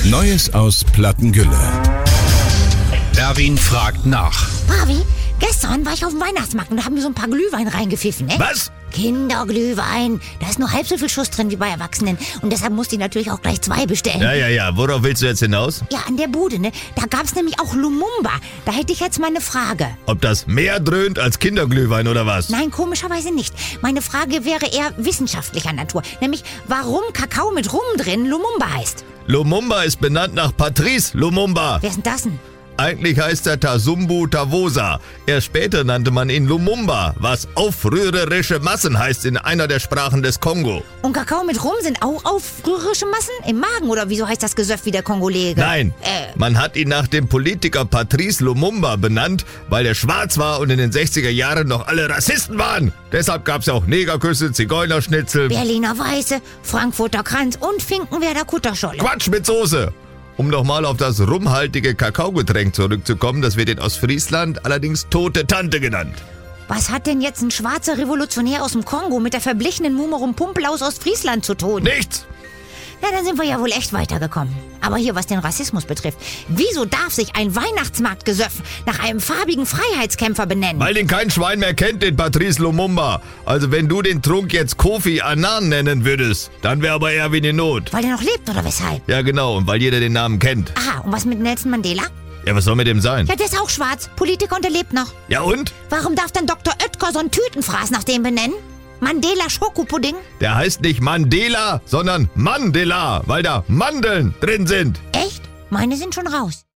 Neues aus Plattengülle. Erwin fragt nach. Pavi, gestern war ich auf dem Weihnachtsmarkt und da haben wir so ein paar Glühwein reingepfiffen, ne? Was? Kinderglühwein. Da ist nur halb so viel Schuss drin wie bei Erwachsenen. Und deshalb musste ich natürlich auch gleich 2 bestellen. Ja. Worauf willst du jetzt hinaus? Ja, an der Bude, ne? Da gab's nämlich auch Lumumba. Da hätte ich jetzt mal eine Frage. Ob das mehr dröhnt als Kinderglühwein oder was? Nein, komischerweise nicht. Meine Frage wäre eher wissenschaftlicher Natur. Nämlich, warum Kakao mit Rum drin Lumumba heißt. Lumumba ist benannt nach Patrice Lumumba. Wer ist denn das denn? Eigentlich heißt er Tasumbu Tawosa. Erst später nannte man ihn Lumumba, was aufrührerische Massen heißt in einer der Sprachen des Kongo. Und Kakao mit Rum sind auch aufrührerische Massen im Magen? Oder wieso heißt das Gesöff wie der Kongolege? Nein, man hat ihn nach dem Politiker Patrice Lumumba benannt, weil er schwarz war und in den 60er Jahren noch alle Rassisten waren. Deshalb gab's ja auch Negerküsse, Zigeunerschnitzel, Berliner Weiße, Frankfurter Kranz und Finkenwerder Kutterscholle. Quatsch mit Soße. Um nochmal auf das rumhaltige Kakaogetränk zurückzukommen, das wird in Ostfriesland allerdings Tote Tante genannt. Was hat denn jetzt ein schwarzer Revolutionär aus dem Kongo mit der verblichenen Mumerum Pumpel aus Ostfriesland zu tun? Nichts! Ja, dann sind wir ja wohl echt weitergekommen. Aber hier, was den Rassismus betrifft, wieso darf sich ein Weihnachtsmarktgesöff nach einem farbigen Freiheitskämpfer benennen? Weil den kein Schwein mehr kennt, den Patrice Lumumba. Also wenn du den Trunk jetzt Kofi Annan nennen würdest, dann wäre aber Erwin in Not. Weil er noch lebt, oder weshalb? Ja genau, und weil jeder den Namen kennt. Aha, und was mit Nelson Mandela? Ja, was soll mit dem sein? Ja, der ist auch schwarz, Politiker und er lebt noch. Ja und? Warum darf dann Dr. Oetker so ein Tütenfraß nach dem benennen? Mandela Schokopudding? Der heißt nicht Mandela, sondern Mandela, weil da Mandeln drin sind. Echt? Meine sind schon raus.